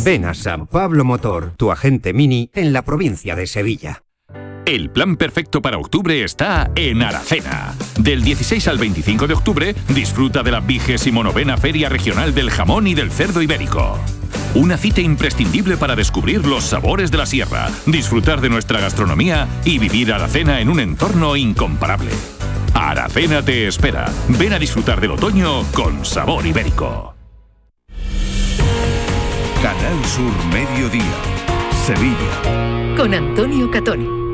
Ven a San Pablo Motor, tu agente Mini en la provincia de Sevilla. El plan perfecto para octubre está en Aracena. Del 16 al 25 de octubre, disfruta de la 29ª Feria Regional del Jamón y del Cerdo Ibérico. Una cita imprescindible para descubrir los sabores de la sierra, disfrutar de nuestra gastronomía y vivir Aracena en un entorno incomparable. Aracena te espera. Ven a disfrutar del otoño con sabor ibérico. Canal Sur Mediodía, Sevilla. Con Antonio Catoni.